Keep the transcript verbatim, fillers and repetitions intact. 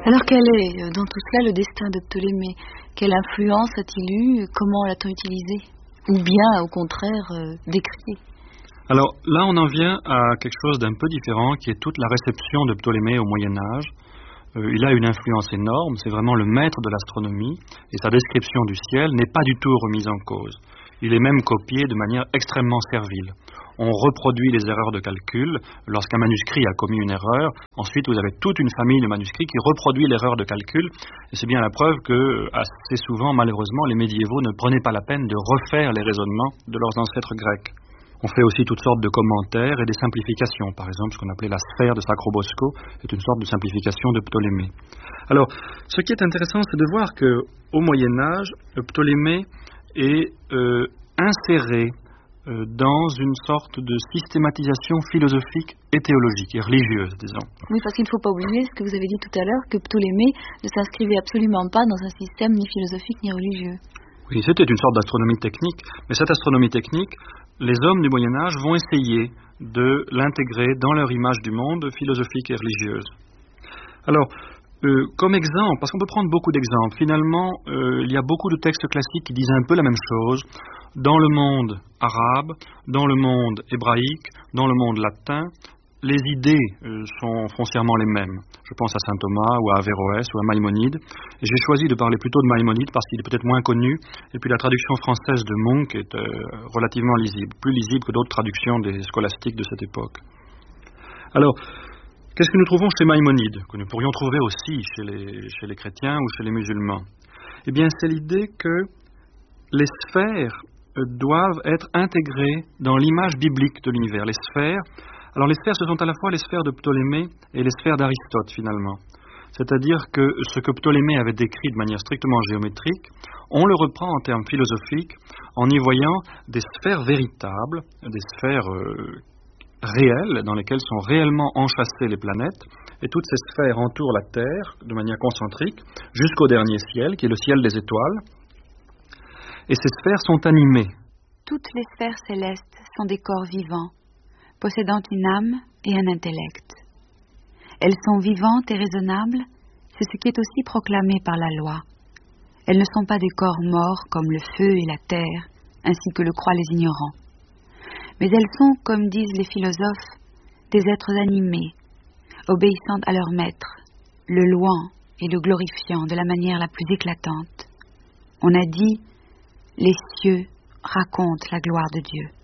Alors quel est, dans tout cela, le destin de Ptolémée? Quelle influence a-t-il eu? Comment l'a-t-on utilisé? Ou bien, au contraire, euh, décrié? Alors là, on en vient à quelque chose d'un peu différent, qui est toute la réception de Ptolémée au Moyen-Âge. Euh, il a une influence énorme, c'est vraiment le maître de l'astronomie, et sa description du ciel n'est pas du tout remise en cause. Il est même copié de manière extrêmement servile. On reproduit les erreurs de calcul lorsqu'un manuscrit a commis une erreur. Ensuite, vous avez toute une famille de manuscrits qui reproduit l'erreur de calcul. Et c'est bien la preuve que, assez souvent, malheureusement, les médiévaux ne prenaient pas la peine de refaire les raisonnements de leurs ancêtres grecs. On fait aussi toutes sortes de commentaires et des simplifications. Par exemple, ce qu'on appelait la sphère de Sacrobosco est une sorte de simplification de Ptolémée. Alors, ce qui est intéressant, c'est de voir qu'au Moyen-Âge, Ptolémée est euh, inséré euh, dans une sorte de systématisation philosophique et théologique, et religieuse, disons. Oui, parce qu'il ne faut pas oublier ce que vous avez dit tout à l'heure, que Ptolémée ne s'inscrivait absolument pas dans un système ni philosophique ni religieux. Oui, c'était une sorte d'astronomie technique, mais cette astronomie technique, les hommes du Moyen-Âge vont essayer de l'intégrer dans leur image du monde philosophique et religieuse. Alors, euh, comme exemple, parce qu'on peut prendre beaucoup d'exemples, finalement, euh, il y a beaucoup de textes classiques qui disent un peu la même chose. Dans le monde arabe, dans le monde hébraïque, dans le monde latin, les idées euh, sont foncièrement les mêmes. Je pense à saint Thomas ou à Averroès ou à Maïmonide. Et j'ai choisi de parler plutôt de Maïmonide parce qu'il est peut-être moins connu. Et puis la traduction française de Munk est euh, relativement lisible, plus lisible que d'autres traductions des scolastiques de cette époque. Alors, qu'est-ce que nous trouvons chez Maïmonide, que nous pourrions trouver aussi chez les, chez les chrétiens ou chez les musulmans? Eh bien, c'est l'idée que les sphères euh, doivent être intégrées dans l'image biblique de l'univers. Les sphères, alors les sphères, ce sont à la fois les sphères de Ptolémée et les sphères d'Aristote, finalement. C'est-à-dire que ce que Ptolémée avait décrit de manière strictement géométrique, on le reprend en termes philosophiques en y voyant des sphères véritables, des sphères euh, réelles, dans lesquelles sont réellement enchâssées les planètes, et toutes ces sphères entourent la Terre de manière concentrique, jusqu'au dernier ciel, qui est le ciel des étoiles, et ces sphères sont animées. Toutes les sphères célestes sont des corps vivants, possédant une âme et un intellect. Elles sont vivantes et raisonnables, c'est ce qui est aussi proclamé par la loi. Elles ne sont pas des corps morts comme le feu et la terre, ainsi que le croient les ignorants. Mais elles sont, comme disent les philosophes, des êtres animés, obéissant à leur maître, le louant et le glorifiant de la manière la plus éclatante. On a dit, les cieux racontent la gloire de Dieu.